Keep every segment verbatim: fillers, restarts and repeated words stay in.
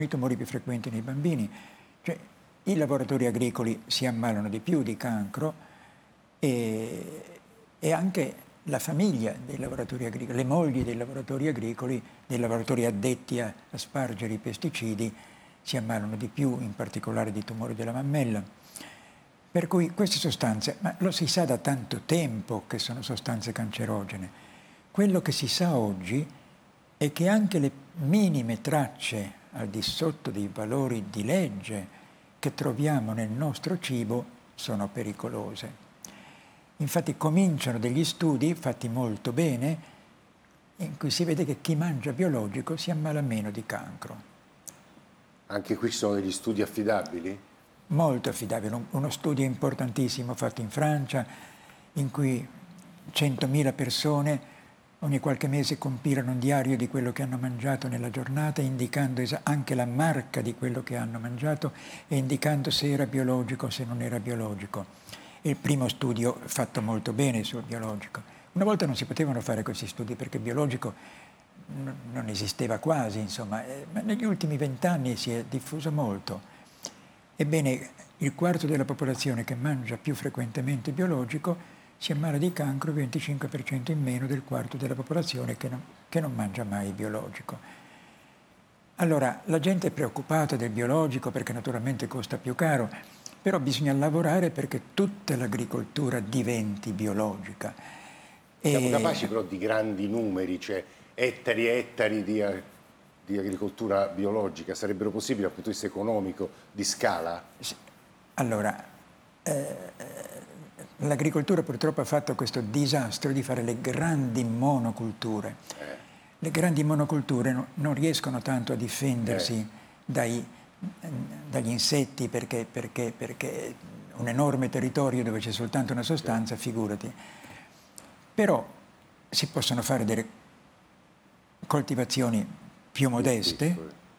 I tumori più frequenti nei bambini, cioè i lavoratori agricoli si ammalano di più di cancro e, e anche la famiglia dei lavoratori agricoli, le mogli dei lavoratori agricoli, dei lavoratori addetti a, a spargere i pesticidi, si ammalano di più, in particolare di tumori della mammella. Per cui queste sostanze, ma lo si sa da tanto tempo che sono sostanze cancerogene. Quello che si sa oggi è che anche le minime tracce al di sotto dei valori di legge che troviamo nel nostro cibo sono pericolose. Infatti cominciano degli studi fatti molto bene in cui si vede che chi mangia biologico si ammala meno di cancro. Anche qui ci sono degli studi affidabili? Molto affidabile. Uno studio importantissimo fatto in Francia in cui centomila persone ogni qualche mese compilano un diario di quello che hanno mangiato nella giornata, indicando anche la marca di quello che hanno mangiato e indicando se era biologico o se non era biologico. Il primo studio fatto molto bene sul biologico. Una volta non si potevano fare questi studi perché il biologico non esisteva quasi, insomma, ma negli ultimi vent'anni si è diffuso molto. Ebbene, il quarto della popolazione che mangia più frequentemente biologico si ammala di cancro il venticinque per cento in meno del quarto della popolazione che non, che non mangia mai biologico. Allora, la gente è preoccupata del biologico perché naturalmente costa più caro, però bisogna lavorare perché tutta l'agricoltura diventi biologica. Siamo e... capaci però di grandi numeri, cioè ettari e ettari di, di agricoltura biologica, sarebbero possibili dal punto di vista economico, di scala? Allora, eh, l'agricoltura purtroppo ha fatto questo disastro di fare le grandi monoculture. Eh. Le grandi monoculture no, non riescono tanto a difendersi eh. dai, dagli insetti perché, perché, perché un enorme territorio dove c'è soltanto una sostanza, figurati. Però si possono fare delle coltivazioni più modeste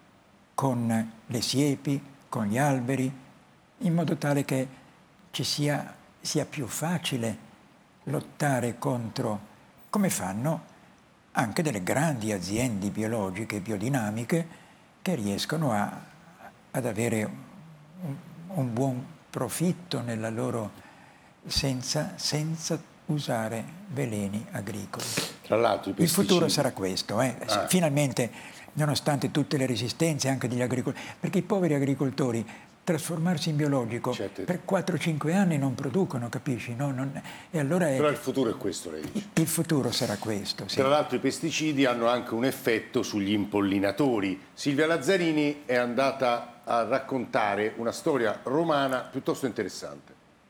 con le siepi, con gli alberi, in modo tale che ci sia sia più facile lottare contro, come fanno anche delle grandi aziende biologiche e biodinamiche che riescono a, ad avere un, un buon profitto nella loro senza, senza usare veleni agricoli. Tra l'altro i pesticidi... Il futuro sarà questo, eh? ah. Finalmente, nonostante tutte le resistenze anche degli agricoltori, perché i poveri agricoltori trasformarsi in biologico certo. per quattro cinque anni non producono, capisci? No? Non... E allora è... Però il futuro è questo, lei dice. Il futuro sarà questo, sì. Tra l'altro i pesticidi hanno anche un effetto sugli impollinatori. Silvia Lazzarini è andata a raccontare una storia romana piuttosto interessante.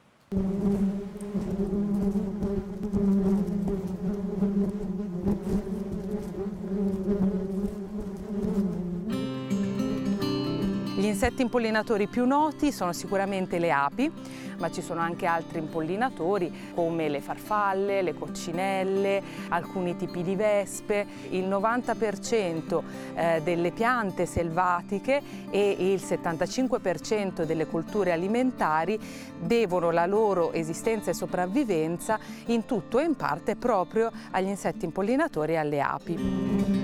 Gli insetti impollinatori più noti sono sicuramente le api, ma ci sono anche altri impollinatori come le farfalle, le coccinelle, alcuni tipi di vespe. Il novanta per cento delle piante selvatiche e il settantacinque per cento delle colture alimentari devono la loro esistenza e sopravvivenza in tutto e in parte proprio agli insetti impollinatori e alle api.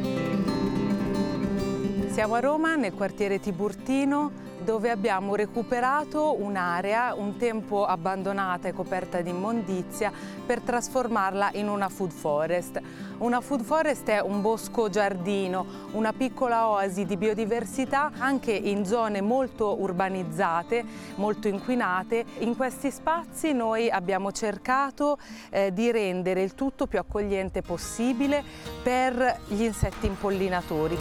Siamo a Roma, nel quartiere Tiburtino, dove abbiamo recuperato un'area un tempo abbandonata e coperta di immondizia per trasformarla in una food forest. Una food forest è un bosco giardino, una piccola oasi di biodiversità anche in zone molto urbanizzate, molto inquinate. In questi spazi noi abbiamo cercato eh, di rendere il tutto più accogliente possibile per gli insetti impollinatori.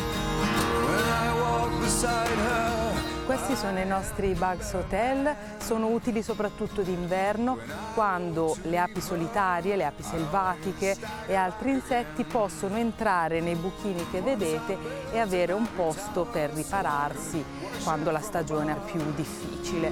Questi sono i nostri Bugs Hotel, sono utili soprattutto d'inverno quando le api solitarie, le api selvatiche e altri insetti possono entrare nei buchini che vedete e avere un posto per ripararsi quando la stagione è più difficile.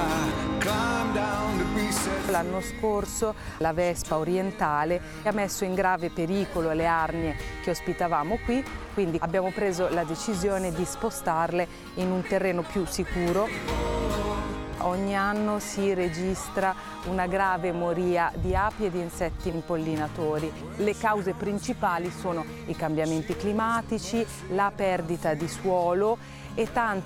L'anno scorso la vespa orientale ha messo in grave pericolo le arnie che ospitavamo qui, quindi abbiamo preso la decisione di spostarle in un terreno più sicuro. Ogni anno si registra una grave moria di api e di insetti impollinatori. Le cause principali sono i cambiamenti climatici, la perdita di suolo e tante